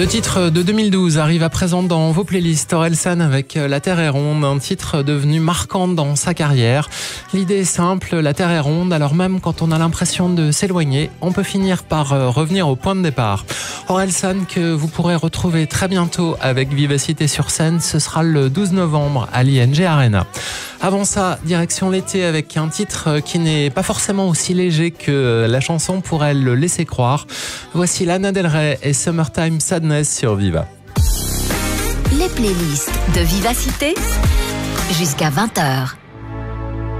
Deux titres de 2012 arrivent à présent dans vos playlists. Orelsan avec La Terre est ronde, un titre devenu marquant dans sa carrière. L'idée est simple, la Terre est ronde, alors même quand on a l'impression de s'éloigner, on peut finir par revenir au point de départ. Orelsan que vous pourrez retrouver très bientôt avec Vivacité sur scène, ce sera le 12 novembre à l'ING Arena. Avant ça, direction l'été avec un titre qui n'est pas forcément aussi léger que la chanson pourrait le laisser croire. Voici Lana Del Rey et Summertime Sadness sur Viva. Les playlists de Vivacité jusqu'à 20h.